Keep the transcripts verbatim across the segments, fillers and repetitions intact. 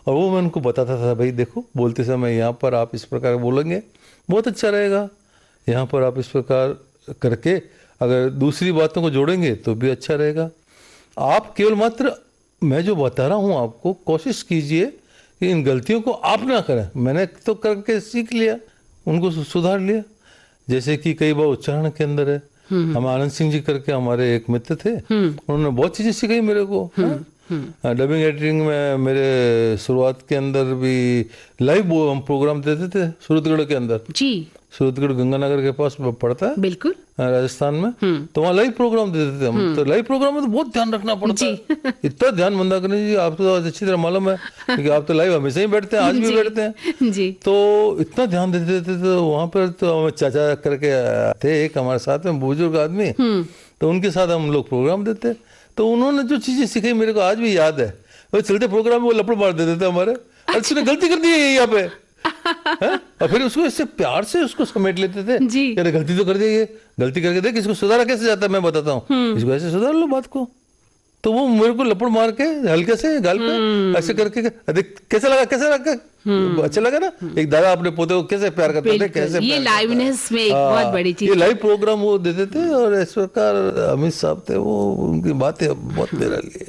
और वो मैं उनको बताता था, भाई देखो बोलते समय यहाँ पर आप इस प्रकार बोलेंगे बहुत अच्छा रहेगा, यहाँ पर आप इस प्रकार करके अगर दूसरी बातों को जोड़ेंगे तो भी अच्छा रहेगा। आप केवल मात्र मैं जो बता रहा हूँ आपको कोशिश कीजिए कि इन गलतियों को आप ना करें। मैंने तो करके सीख लिया, उनको सुधार लिया। जैसे कि कई बार उच्चारण के अंदर है, हम आनंद सिंह जी करके हमारे एक मित्र थे, उन्होंने बहुत चीजें सिखाई मेरे को। डबिंग एडिटिंग में मेरे शुरुआत के अंदर भी लाइव हम प्रोग्राम देते थे सूरतगढ़ के अंदर जी। सूरतगढ़ गंगानगर के पास पड़ता है बिल्कुल राजस्थान में, तो वहाँ लाइव प्रोग्राम देते थे हम। तो लाइव प्रोग्राम में तो बहुत ध्यान रखना पड़ता है, इतना ध्यान मंदाकिनी जी आपको तो अच्छी तरह मालूम है क्योंकि आप तो लाइव हमेशा ही बैठते हैं, आज भी बैठते हैं जी। तो इतना ध्यान देते थे, तो वहाँ पर तो चाचा करके थे एक हमारे साथ में बुजुर्ग आदमी, तो उनके साथ हम लोग प्रोग्राम देते। तो उन्होंने जो चीजें सिखाई मेरे को आज भी याद है। वो चलते प्रोग्राम में वो लपड़ मार देते थे हमारे, अरे तूने गलती कर दी है यहाँ पे है? और फिर उसको इससे प्यार से उसको समेट लेते थे जी। अरे गलती तो कर दी है, गलती करके देख इसको सुधारा कैसे जाता है मैं बताता हूँ, इसको ऐसे सुधार लो बात को। तो वो मेरे को लपड़ मार के हल्के से गाल पे ऐसे करके देख कैसा लगा, कैसा लगा, अच्छा लगा ना। एक दादा अपने पोते को कैसे प्यार करते थे, कैसे ये लाइवनेस में एक बहुत बड़ी चीज, ये लाइव प्रोग्राम वो देते थे। और इस प्रकार अमित साहब थे, वो उनकी बातें बहुत मेरे लिए।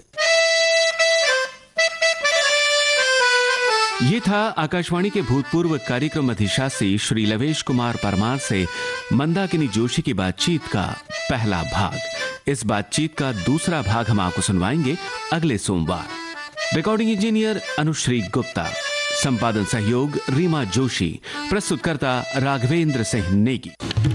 ये था आकाशवाणी के भूतपूर्व कार्यक्रम अधिशासी श्री लवेश कुमार परमार से मंदाकिनी जोशी की बातचीत का पहला भाग। इस बातचीत का दूसरा भाग हम आपको सुनवाएंगे अगले सोमवार। रिकॉर्डिंग इंजीनियर अनुश्री गुप्ता, संपादन सहयोग रीमा जोशी, प्रस्तुतकर्ता राघवेंद्र सिंह नेगी।